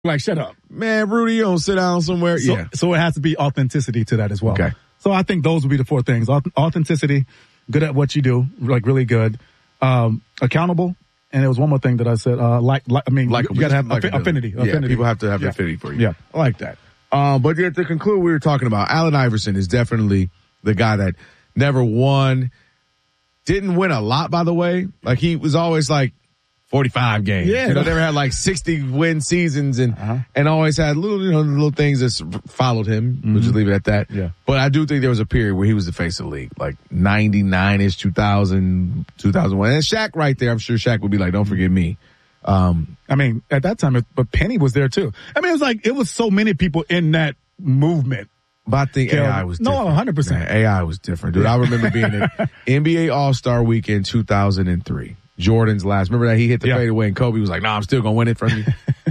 Like, shut up. Man, Rudy, you don't sit down somewhere. So it has to be authenticity to that as well. Okay. So I think those would be the four things. Authenticity, good at what you do, like really good. Accountable. And there was one more thing that I said, you gotta have affinity. Yeah, people have to have affinity for you. Yeah. I like that. But yeah, to conclude, we were talking about Allen Iverson is definitely the guy that never won. Didn't win a lot, by the way. Like, he was always like 45 games. Yeah. Never had like 60 win seasons and always had little things that followed him. We'll just leave it at that. Yeah. But I do think there was a period where he was the face of the league, like 99-ish, 2000, 2001. And Shaq right there, I'm sure Shaq would be like, don't forget me. At that time, but Penny was there too. It was so many people in that movement. But I think AI was different. No, 100%. Man, AI was different, dude. I remember being at NBA All-Star Weekend 2003. Jordan's last. Remember that he hit the fadeaway and Kobe was like, "Nah, I'm still going to win it from you."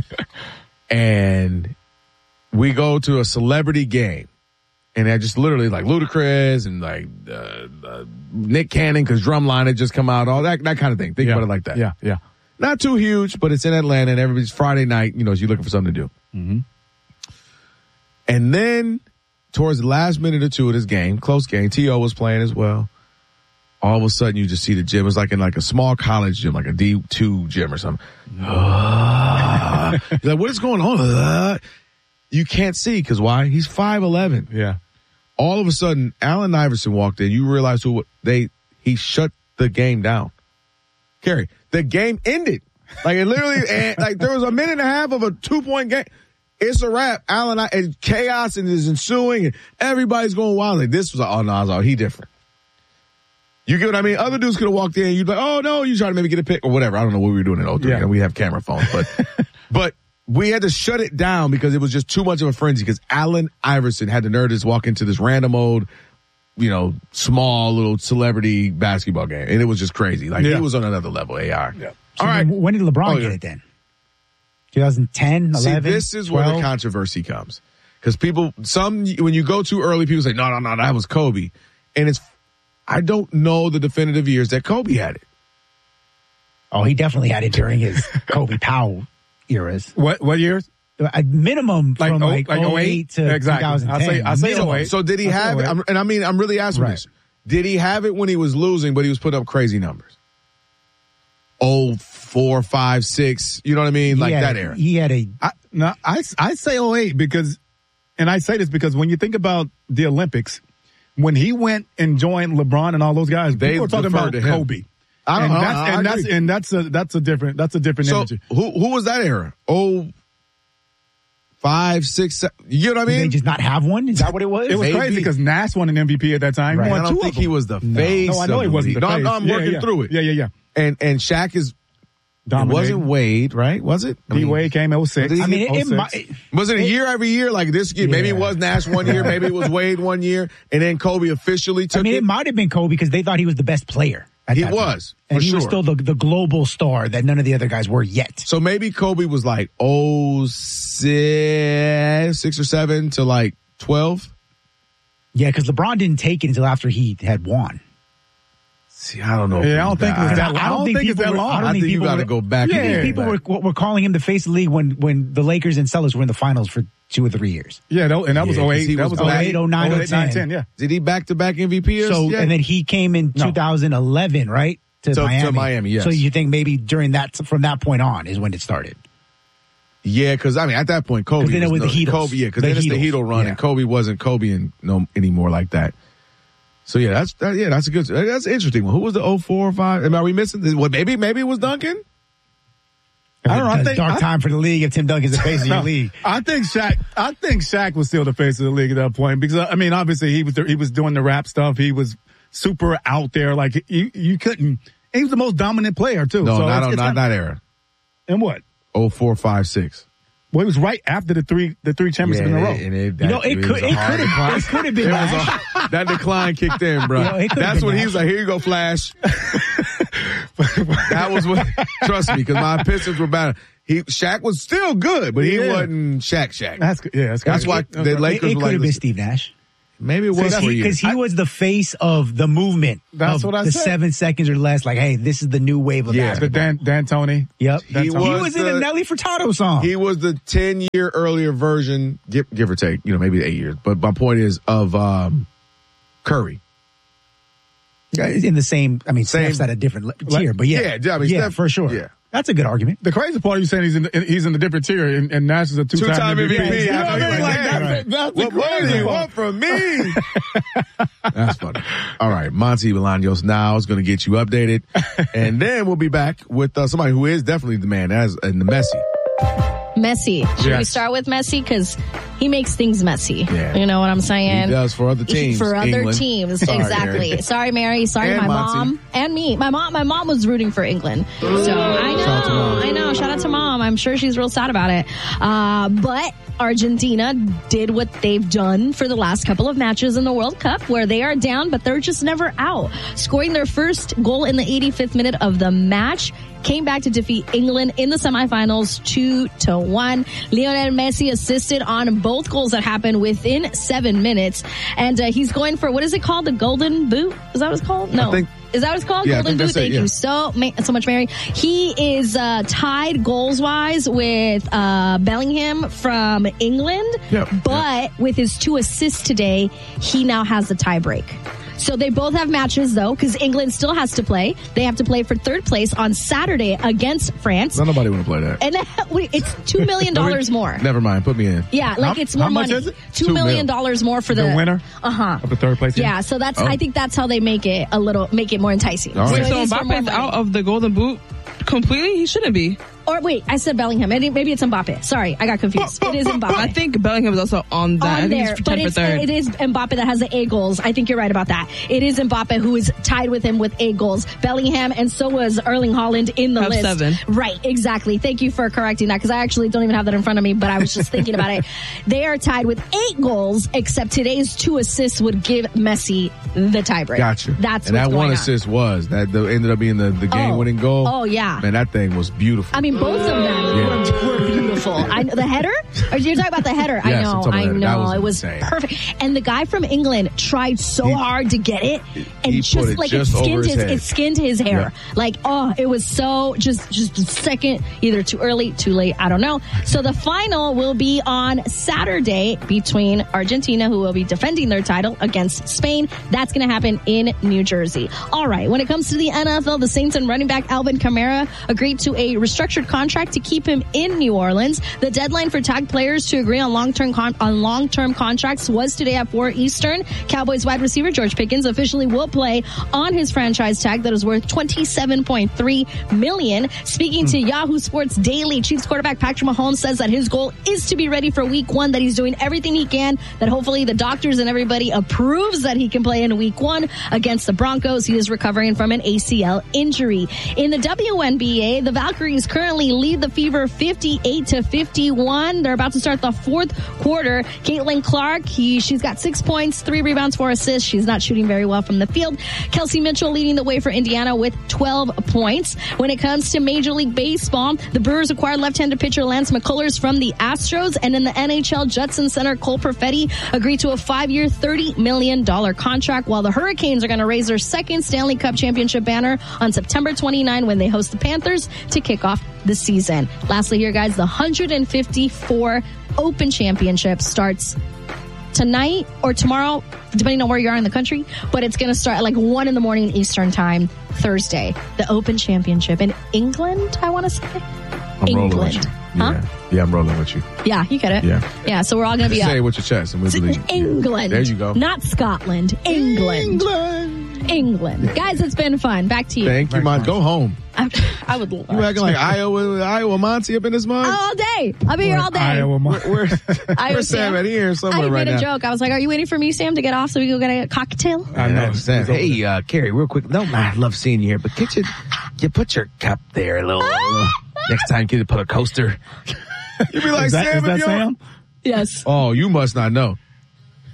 And we go to a celebrity game. And I just literally like Ludacris and like Nick Cannon because Drumline had just come out, all that kind of thing. Think about it like that. Yeah. Not too huge, but it's in Atlanta and everybody's Friday night, you're looking for something to do. Mm-hmm. And then towards the last minute or two of this game, close game, T.O. was playing as well. All of a sudden, you just see the gym. It's like in like a small college gym, like a D2 gym or something. You're like, what is going on? You can't see because why? He's 5'11". Yeah. All of a sudden, Allen Iverson walked in. You realize he shut the game down. Kerry, the game ended. Like it literally, like there was a minute and a half of a 2-point game. It's a wrap. And chaos and is ensuing and everybody's going wild. Like this was he different. You get what I mean? Other dudes could have walked in. You'd be like, oh, no, you trying to maybe get a pick or whatever. I don't know what we were doing in 03. Yeah. We have camera phones. But we had to shut it down because it was just too much of a frenzy because Allen Iverson had the nerve to just walk into this random old, small little celebrity basketball game. And it was just crazy. Like, he was on another level, AR. Yeah. So all right. When did LeBron get it then? 2010, 11, See, this is 12? where the controversy comes. Because when you go too early, people say, no, that was Kobe. And I don't know the definitive years that Kobe had it. Oh, he definitely had it during his Kobe Powell eras. What years? A minimum from 08 to exactly. 2010. I say 08. So did he have it? I'm really asking this. Did he have it when he was losing, but he was putting up crazy numbers? 04, 5, 6, you know what I mean? Like that era. He had I say 08 because, and I say this because when you think about the Olympics, when he went and joined LeBron and all those guys, they were talking about Kobe. That's a different energy. Who was that era? 5, 6, 7, you know what I mean? Did they just not have one? Is that what it was? It was crazy because Nash won an MVP at that time. Right. I don't think he was the face. No, I know he wasn't the face. No, I'm working through it. Yeah. And Shaq is dominating. It wasn't Wade, right? Was it? Wade came 06. Was it a year every year? Like this year? Maybe it was Nash one year. Maybe it was Wade one year. And then Kobe officially took it. It might have been Kobe because they thought he was the best player. He was. And he was still the global star that none of the other guys were yet. So maybe Kobe was like 6 or 7 to like 12? Yeah, because LeBron didn't take it until after he had won. See, I don't know. I don't think it's that long. I don't think it's that long. I think you got to go back. People were calling him the face of the league when the Lakers and Celtics were in the finals for 2 or 3 years. Yeah, and that was 08. That was 08, 09, 10. Yeah. Did he back-to-back MVP? And then he came in 2011, right? To Miami, yes. So you think maybe from that point on is when it started? Yeah, because at that point, Kobe. Because then it was the Heatles. Kobe, yeah, because then it's the Heatle run, and Kobe wasn't Kobe anymore like that. So yeah, that's a good. That's an interesting one. Who was the 04 or 5? Are we missing? Maybe it was Duncan. I don't know. I think dark time for the league if Tim Duncan's the face of your league. I think Shaq was still the face of the league at that point because obviously he was doing the rap stuff. He was super out there. Like you couldn't. He was the most dominant player too. No, so not that era. And what? 04, 5, 6. Well, it was right after the three championships in a row. It could have been that decline kicked in, bro. That's when he was like, "Here you go, Flash." That was what. Trust me, because my Pistons were bad. Shaq was still good, but he wasn't Shaq. That's good. Yeah, that's why the Lakers. It were could have been Steve Nash. Maybe it was for you. Because he was the face of the movement. That's what I said. The 7 seconds or less. Like, hey, this is the new wave of basketball. The D'Antoni. Yep. He was in a Nelly Furtado song. He was the 10-year earlier version, give or take, maybe 8 years. But my point is of Curry. In the same, Steph's at a different tier, but Steph, for sure. Yeah. That's a good argument. The crazy part, you saying he's in a different tier, and Nash is a two-time MVP. You know what I mean? That's the crazy. What do you want from me? That's funny. All right, Monty Bolaños now is going to get you updated, and then we'll be back with somebody who is definitely the man, in the Messi. Messi. Should we start with Messi? Because he makes things messy. Yeah. You know what I'm saying? He does for other teams. For other England. teams, Sorry, exactly. Mary. Sorry, Mary. Sorry, my mom and me. My mom was rooting for England. So I know. Shout out to mom. I'm sure she's real sad about it. But Argentina did what they've done for the last couple of matches in the World Cup, where they are down, but they're just never out. Scoring their first goal in the 85th minute of the match, came back to defeat England in the semifinals 2-1. Lionel Messi assisted on both goals that happened within 7 minutes. And he's going for, what is it called? The Golden Boot? Is that what it's called? No. Is that what it's called? Yeah, Golden Boot. Thank you so much, Mary. He is tied goals-wise with Bellingham from England. But with his 2 assists today, he now has the tiebreak. So they both have matches, though, because England still has to play. They have to play for 3rd place on Saturday against France. Nobody want to play that. And it's $2 million more. Never mind. Put me in. Yeah, it's more money. Much is it? $2 million more for the winner of the 3rd place. Yeah, so that's. I think that's how they make it more enticing. Right. So Mbappe's out of the Golden Boot completely? He shouldn't be. Or wait, I said Bellingham. Maybe it's Mbappe. Sorry, I got confused. It is Mbappe. I think Bellingham is also on that. On there, but it is Mbappe that has the 8 goals. I think you're right about that. It is Mbappe who is tied with him with 8 goals. Bellingham, and so was Erling Haaland in the list. 7. Right, exactly. Thank you for correcting that, because I actually don't even have that in front of me, but I was just thinking about it. They are tied with 8 goals, except today's 2 assists would give Messi the tiebreak. Gotcha. That's and what's that going 1 assist ended up being the game-winning goal. Oh, yeah. Man, that thing was beautiful. I mean, both of them were beautiful. The header? Or you're talking about the header? Yes, I know. It was insane. Perfect. And the guy from England tried so hard to get it, and he just put it it skinned skinned his hair. Yeah. It was so just a second, either too early, too late, I don't know. So the final will be on Saturday between Argentina, who will be defending their title, against Spain. That's going to happen in New Jersey. All right. When it comes to the NFL, the Saints and running back Alvin Kamara agreed to a restructured contract to keep him in New Orleans. The deadline for tagged players to agree on long-term contracts was today at 4 Eastern. Cowboys wide receiver George Pickens officially will play on his franchise tag that is worth $27.3 million. Speaking to Yahoo Sports Daily, Chiefs quarterback Patrick Mahomes says that his goal is to be ready for Week 1, that he's doing everything he can, that hopefully the doctors and everybody approves that he can play in Week 1 against the Broncos. He is recovering from an ACL injury. In the WNBA, the Valkyries currently lead the Fever 58-51. They're about to start the 4th quarter. Caitlin Clark, she's got 6 points, 3 rebounds, 4 assists. She's not shooting very well from the field. Kelsey Mitchell leading the way for Indiana with 12 points. When it comes to Major League Baseball, the Brewers acquired left-handed pitcher Lance McCullers from the Astros, and in the NHL, Judson center Cole Perfetti agreed to a 5-year, $30 million contract, while the Hurricanes are going to raise their 2nd Stanley Cup championship banner on September 29 when they host the Panthers to kick off the season. Lastly here, guys, the 154 Open Championship starts tonight or tomorrow, depending on where you are in the country, but it's going to start at 1 a.m. Eastern time, Thursday. The Open Championship in England, I want to say. England. Huh? Yeah, I'm rolling with you. Yeah, you get it. Yeah, so we're all going to be say it with your chest and we believe you. England. There you go. Not Scotland. England. Guys, it's been fun. Back to you. Thank you, Mon. Go home. I would love You acting like Iowa Monty up in this mug? All day. I'll be here all day. Where's Sam at here somewhere right now? I made a joke. I was like, are you waiting for me, Sam, to get off so we can go get a cocktail? I know. Sam. Hey, Carrie, real quick. No, I love seeing you here, but you put your cup there a little. Next time, you put a coaster. You be like, is that Sam? Yes. Oh, you must not know.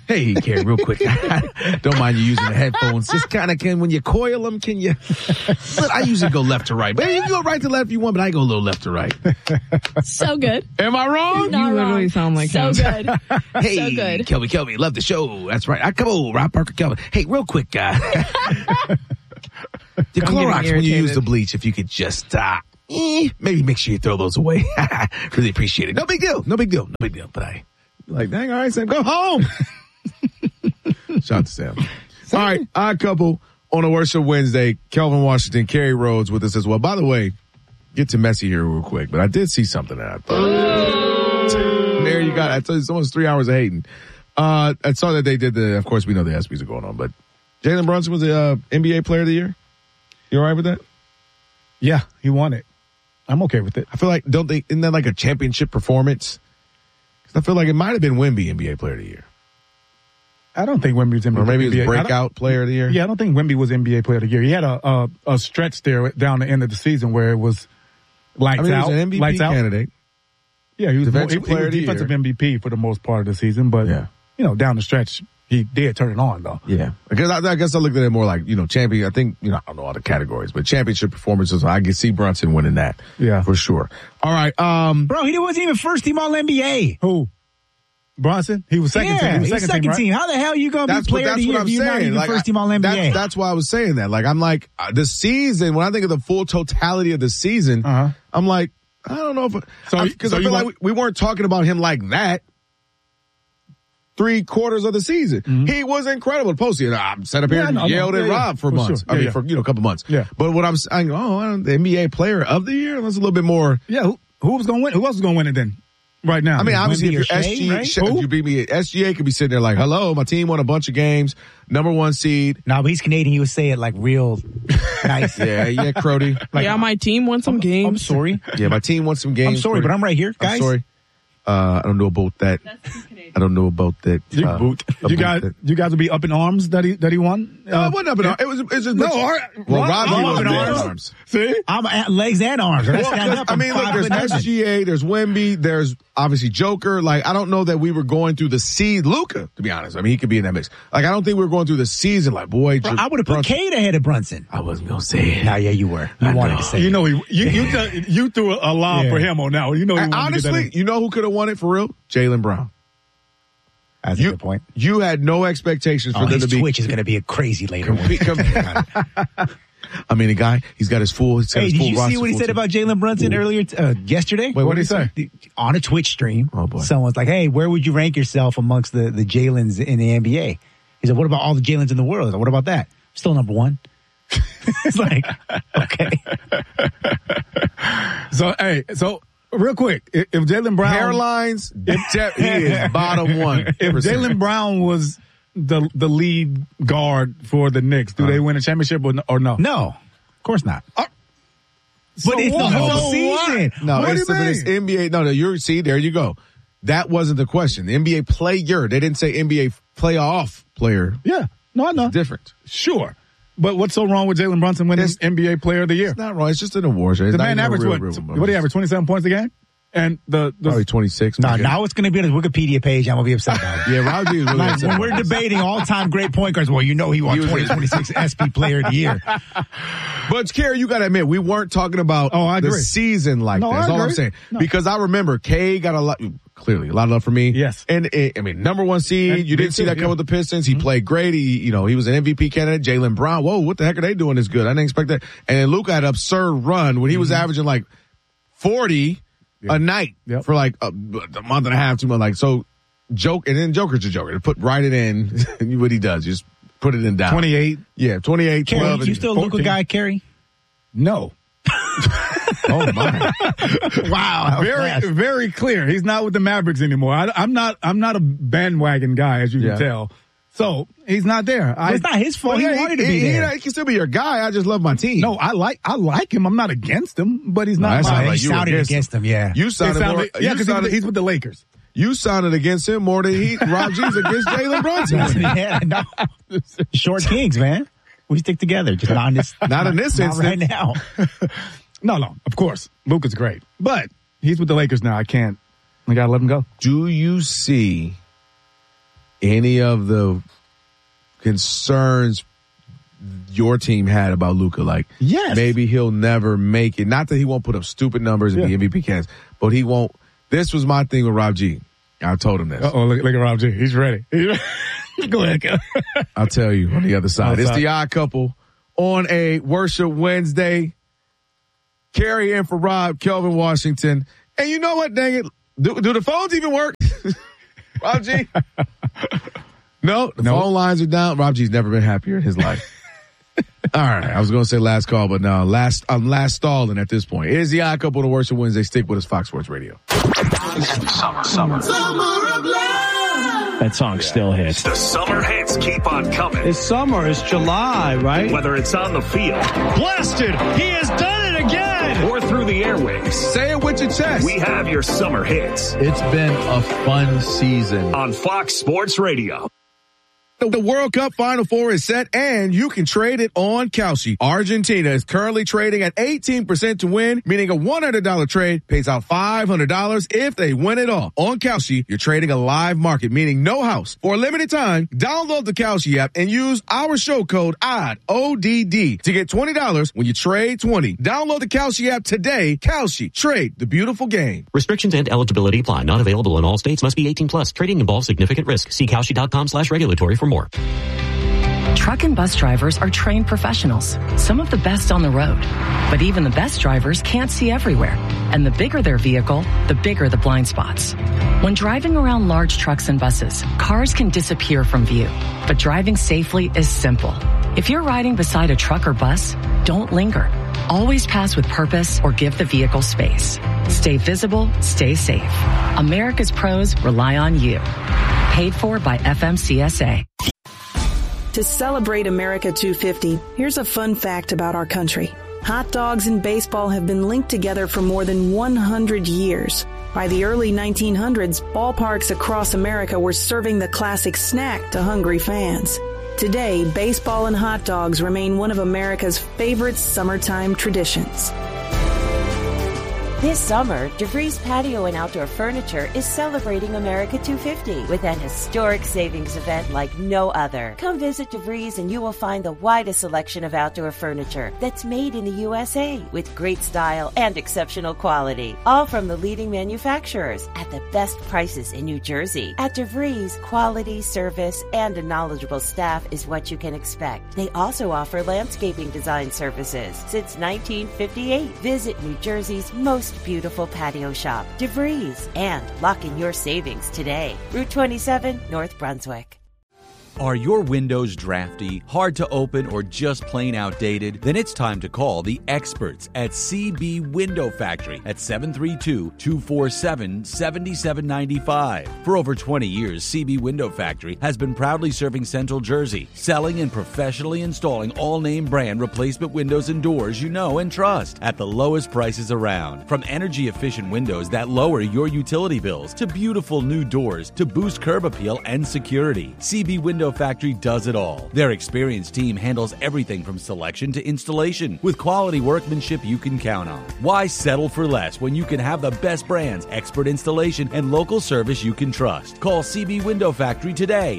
Hey, Kerry, real quick. Don't mind you using the headphones. Just kind of when you coil them, can you? But I usually go left to right. But you can go right to left if you want, but I go a little left to right. So good. Am I wrong? You literally sound like so him. Good. Hey, so good. Kelby, love the show. That's right. Come on, Rob Parker, Kelby. Hey, real quick, the Clorox, when you use the bleach, if you could just, maybe make sure you throw those away. Really appreciate it. No big deal. But I Like, dang, all right, Sam, go home. Shout out to Sam. All right, Odd Couple on a Worship Wednesday. Kelvin Washington, Kerry Rhodes with us as well. By the way, get to Messi here real quick, but I did see something that I thought. There you got it. I told you it's almost 3 hours of hating. I saw that they did of course we know the ESPYs are going on, but Jalen Brunson was the NBA Player of the Year. You all right with that? Yeah, he won it. I'm okay with it. I feel like, isn't that like a championship performance? I feel like it might have been Wemby NBA Player of the Year. I don't think Wemby was NBA. Or maybe it was Breakout Player of the Year. Yeah, I don't think Wemby was NBA Player of the Year. He had a stretch there down the end of the season where it was lights out. He was an MVP candidate. Yeah, he was Defensive Player of the Year. defensive MVP for the most part of the season, but down the stretch, he did turn it on though. Yeah, because I guess I looked at it more like champion. I think I don't know all the categories, but championship performances. I can see Brunson winning that. Yeah, for sure. All right, bro, he wasn't even first team All NBA. Who? Bronson? He was second team. He was second team. How the hell are you going to be player of the year if you're not even first team All NBA? That's why I was saying that. Like, I'm like, the season, when I think of the full totality of the season, I'm like, I don't know if, because I feel like we weren't talking about him like that 3/4 of the season. Mm-hmm. He was incredible. Postseason, I'm set up here and yelled at Rob for months. Sure. For a couple months. Yeah. But what I'm saying, the NBA Player of the Year, that's a little bit more. Yeah. Who was going to win? Who else was going to win it then? Right now. I mean, obviously, if you're SGA, if you beat me, SGA could be sitting there like, hello, my team won a bunch of games, #1 seed. No, but he's Canadian. He would say it like real nice. Yeah, Crody. Like, my team won some games. I'm sorry. Yeah, my team won some games. I'm sorry, Crody. but I'm right here, guys. I'm sorry. I don't know about that. I don't know about that. You guys will be up in arms that he won? No, it wasn't up in arms. It was just Rob up in arms. See? I'm at legs and arms. I mean, look, there's SGA, there's Wemby, there's obviously Joker. Like, I don't know that we were going through the season. Luka, to be honest. I mean, he could be in that mix. Like, I don't think we were going through the season like, boy. Bro, I would have put Cade ahead of Brunson. I wasn't going to say it. Nah, yeah, you were. You wanted to say it. You threw a lob for him on that one. Honestly, you know who could have won it for real? Jaylen Brown. That's a good point. You had no expectations for them to be. Twitch is going to be a crazy later. I mean, the guy, he's got his full. Did you see what he said about Jalen Brunson earlier yesterday? Wait, what did he say? On a Twitch stream, oh boy, someone's like, "Hey, where would you rank yourself amongst the Jalens in the NBA?" He said, "What about all the Jalens in the world?" I said, "What about that? Still #1." It's like, okay. So real quick, if Jaylen Brown hairlines, he is bottom one. If Jaylen Brown was the lead guard for the Knicks, do they win a championship or no? No, of course not. But it's the whole season. No, it's NBA. No, there you go. That wasn't the question. The NBA player. They didn't say NBA playoff player. Yeah. No, I know. It's different. Sure. But what's so wrong with Jalen Brunson winning NBA Player of the Year? It's not wrong. It's just an award show. The man averaged what do you average? 27 points a game? And probably 26. No, now it's going to be on his Wikipedia page. I'm going to be upset about it. Yeah, Rob G is really upset. When we're debating all-time great point guards, well, he won 2026 SP Player of the Year. But, Kerry, you got to admit, we weren't talking about the season like that. That's all I'm saying. No. Because I remember K got a lot of love for me. Yes. And, #1 seed. And you didn't see that come with the Pistons. He played great. He was an MVP candidate. Jaylen Brown. Whoa, what the heck are they doing this good? I didn't expect that. And then Luka had an absurd run when he was averaging like 40 a night for like a month and a half, 2 months. Like, so Joker's a Joker. To put it in, what he does, just put it in down. 28. Yeah, 28, Kerry, 12. You still a Luka guy, Kerry? No. Oh my! Wow, very clear. He's not with the Mavericks anymore. I'm not a bandwagon guy, as you can tell. So he's not there. It's not his fault. He wanted to be there. He can still be your guy. I just love my team. No, I like him. I'm not against him, but he's not. He sounded against him. Yeah, you sounded because he's with the Lakers. You sounded against him more than Rob G's against Jalen Brunson. Yeah, no. Short kings, man. We stick together. Just not in this. Not in this instance. Right now. No, of course. Luka's great. But he's with the Lakers now. I gotta let him go. Do you see any of the concerns your team had about Luka? Like, yes, maybe he'll never make it. Not that he won't put up stupid numbers and be MVP candidates, but he won't. This was my thing with Rob G. I told him this. Look at Rob G. He's ready. Go ahead, Kel. I'll tell you on the other side. It's the Odd Couple on a Worship Wednesday. Carrie in for Rob, Kelvin Washington. And you know what, dang it? Do the phones even work? Rob G? No, the phone lines are down. Rob G's never been happier in his life. All right, I was going to say last call, but no, I'm last stalling at this point. It is the Odd Couple on Worship Wednesday. Stick with us, Fox Sports Radio. Summer of love. That song still hits. The summer hits keep on coming. It's summer. It's July, right? Whether it's on the field. Blasted. He has done it again. Or through the airwaves. Say it with your chest. We have your summer hits. It's been a fun season. On Fox Sports Radio. The World Cup Final Four is set, and you can trade it on Kalshi. Argentina is currently trading at 18% to win, meaning a $100 trade pays out $500 if they win it all. On Kalshi, you're trading a live market, meaning no house. For a limited time, download the Kalshi app and use our show code ODD, ODD, to get $20 when you trade 20. Download the Kalshi app today. Kalshi, trade the beautiful game. Restrictions and eligibility apply. Not available in all states. Must be 18 plus. Trading involves significant risk. See Kalshi.com/regulatory for more. Truck and bus drivers are trained professionals, some of the best on the road. But even the best drivers can't see everywhere. And the bigger their vehicle, the bigger the blind spots. When driving around large trucks and buses, cars can disappear from view. But driving safely is simple. If you're riding beside a truck or bus, don't linger. Always pass with purpose or give the vehicle space. Stay visible, stay safe. America's pros rely on you. Paid for by FMCSA. To celebrate America 250, here's a fun fact about our country. Hot dogs and baseball have been linked together for more than 100 years. By the early 1900s, ballparks across America were serving the classic snack to hungry fans. Today, baseball and hot dogs remain one of America's favorite summertime traditions. This summer, DeVries Patio and Outdoor Furniture is celebrating America 250 with an historic savings event like no other. Come visit DeVries and you will find the widest selection of outdoor furniture that's made in the USA with great style and exceptional quality. All from the leading manufacturers at the best prices in New Jersey. At DeVries, quality, service, and a knowledgeable staff is what you can expect. They also offer landscaping design services since 1958. Visit New Jersey's most beautiful patio shop, DeVries, and lock in your savings today. Route 27, North Brunswick. Are your windows drafty, hard to open, or just plain outdated? Then it's time to call the experts at CB Window Factory at 732-247-7795. For over 20 years, CB Window Factory has been proudly serving Central Jersey, selling and professionally installing all-name brand replacement windows and doors you know and trust at the lowest prices around. From energy-efficient windows that lower your utility bills to beautiful new doors to boost curb appeal and security, CB Window Factory does it all. Their experienced team handles everything from selection to installation with quality workmanship you can count on. Why settle for less when you can have the best brands, expert installation, and local service you can trust? Call CB Window Factory today,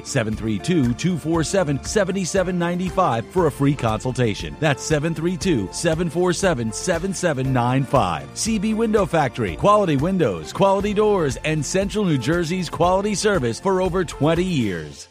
732-247-7795 for a free consultation. That's 732-747-7795. CB Window Factory. Quality windows, quality doors, and Central New Jersey's quality service for over 20 years.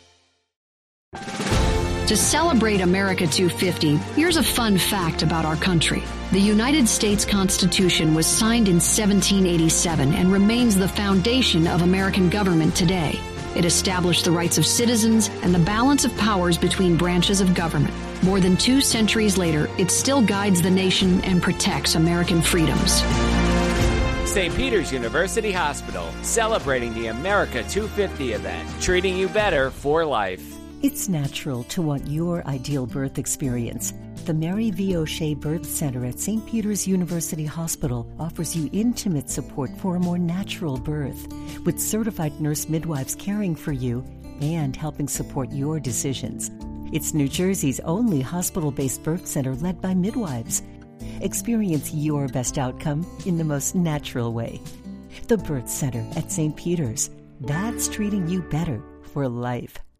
To celebrate America 250, here's a fun fact about our country. The United States Constitution was signed in 1787 and remains the foundation of American government today. It established the rights of citizens and the balance of powers between branches of government. More than 2 centuries later, it still guides the nation and protects American freedoms. St. Peter's University Hospital, celebrating the America 250 event, treating you better for life. It's natural to want your ideal birth experience. The Mary V. O'Shea Birth Center at St. Peter's University Hospital offers you intimate support for a more natural birth, with certified nurse midwives caring for you and helping support your decisions. It's New Jersey's only hospital-based birth center led by midwives. Experience your best outcome in the most natural way. The Birth Center at St. Peter's. That's treating you better for life.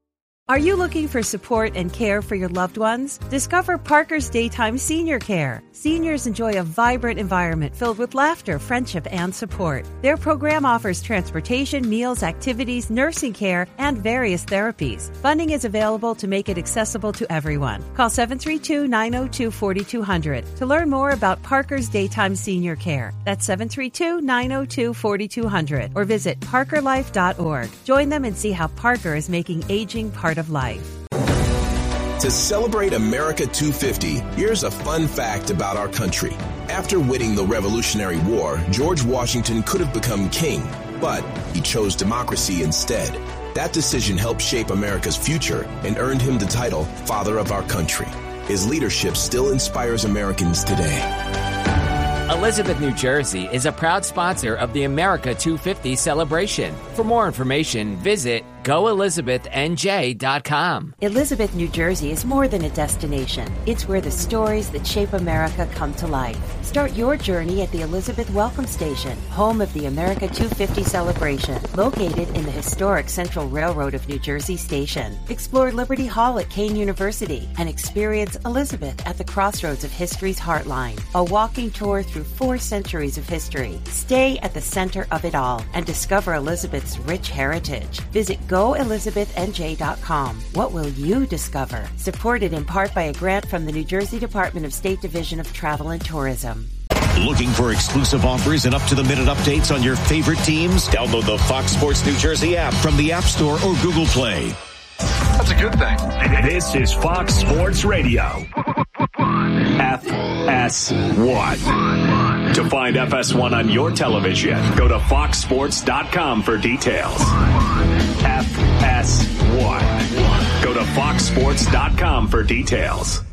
Are you looking for support and care for your loved ones? Discover Parker's Daytime Senior Care. Seniors enjoy a vibrant environment filled with laughter, friendship, and support. Their program offers transportation, meals, activities, nursing care, and various therapies. Funding is available to make it accessible to everyone. Call 732-902-4200 to learn more about Parker's Daytime Senior Care. That's 732-902-4200 or visit parkerlife.org. Join them and see how Parker is making aging part of life. To celebrate America 250, here's a fun fact about our country. After winning the Revolutionary War, George Washington could have become king, but he chose democracy instead. That decision helped shape America's future and earned him the title Father of our Country. His leadership still inspires Americans today. Elizabeth, New Jersey is a proud sponsor of the America 250 celebration. For more information, visit GoElizabethNJ.com. Elizabeth, New Jersey is more than a destination. It's where the stories that shape America come to life. Start your journey at the Elizabeth Welcome Station, home of the America 250 celebration, located in the historic Central Railroad of New Jersey station. Explore Liberty Hall at Kean University and experience Elizabeth at the crossroads of history's heartline. A walking tour through 4 centuries of history. Stay at the center of it all and discover Elizabeth's rich heritage. Visit GoElizabethNJ.com. What will you discover? Supported in part by a grant from the New Jersey Department of State Division of Travel and Tourism. Looking for exclusive offers and up-to-the-minute updates on your favorite teams? Download the Fox Sports New Jersey app from the App Store or Google Play. That's a good thing. This is Fox Sports Radio. FS1. To find FS1 on your television, go to foxsports.com for details. FS1. Go to foxsports.com for details.